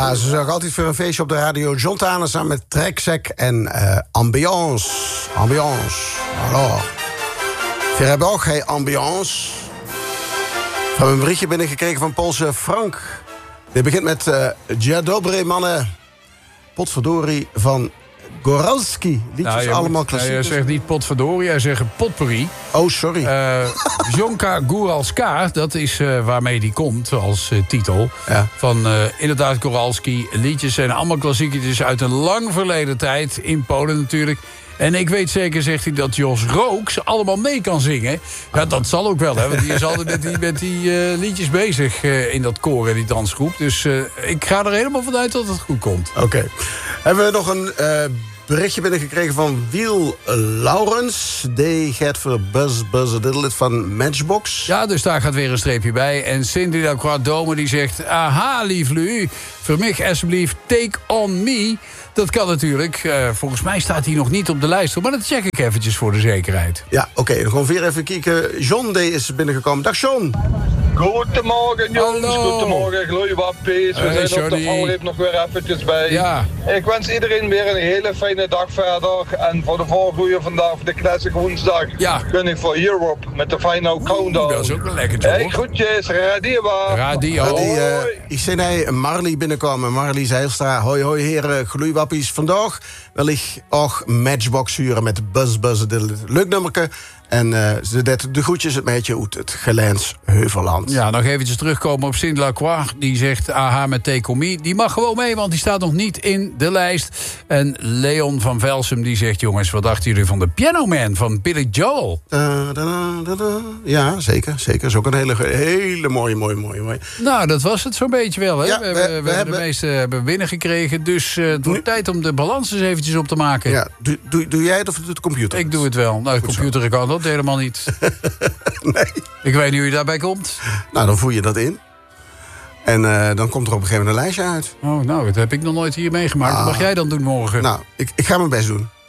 Ja, ze zorgen altijd voor een feestje op de radio. John Taner samen met Treksek en Ambiance. Ambiance. Alors. We hebben ook geen ambiance. We hebben een berichtje binnengekregen van Poolse Frank. Dit begint met Dzień dobry, mannen. Potverdorie van Goralski. Liedjes allemaal klassiek. Hij zegt niet potverdorie, hij zegt potpourri. Oh, sorry. Jonka Goralska, dat is waarmee die komt als titel. Ja. Van inderdaad Goralski. Liedjes zijn allemaal klassiekjes uit een lang verleden tijd. In Polen natuurlijk. En ik weet zeker, zegt hij, dat Jos Rooks allemaal mee kan zingen. Ja, dat zal ook wel, hè. Want die is altijd met die liedjes bezig in dat koor en die dansgroep. Dus ik ga er helemaal vanuit dat het goed komt. Oké. Hebben we nog een berichtje binnengekregen van Wiel Laurens. Die gaat voor Buzz Diddlet van Matchbox. Ja, dus daar gaat weer een streepje bij. En Cindy Lacroix Dome die zegt... Aha, lieflu, voor mij alsjeblieft Take On Me. Dat kan natuurlijk. Volgens mij staat hij nog niet op de lijst. Maar dat check ik eventjes voor de zekerheid. Ja, oké. Dan gaan we weer even kijken. John D. is binnengekomen. Dag John. Goedemorgen jongens, Hallo. goedemorgen, gloeiwappies. We zijn op de valreep nog weer eventjes bij. Ja. Ik wens iedereen weer een hele fijne dag verder. En voor de voorgroeien vandaag, voor de Classic woensdag, gun ik voor Europe met de Final Countdown. Dat is ook een lekker hoor. Hey, groetjes, radio. Radio. Ik zie hij Marley binnenkomen. Marley Zeilstra. Hoi, hoi heren, gloeiwappies. Vandaag wil ik ook Matchbox huren met Buzz Diddlet. Leuk nummerke. En ze deed de groetjes het meidje uit het Gelijns Heuvelland. Ja, nog eventjes terugkomen op Cindy Lacroix. Die zegt aha met Take On Me. Die mag gewoon mee, want die staat nog niet in de lijst. En Leon van Velsum die zegt... jongens, wat dachten jullie van de Piano Man van Billy Joel? Ja, zeker. Zeker. Is ook een hele mooie. Nou, dat was het zo'n beetje wel. Hè? Ja, we hebben de meeste hebben binnengekregen. Dus het wordt tijd om de balans eens eventjes op te maken. Ja, doe jij het of doet de computer? Ik doe het wel. Nou, de computer kan dat helemaal niet. Nee. Ik weet niet hoe je daarbij komt. Nou, dan voer je dat in. En dan komt er op een gegeven moment een lijstje uit. Oh, nou, dat heb ik nog nooit hier meegemaakt. Wat mag jij dan doen morgen? Nou, ik ga mijn best doen.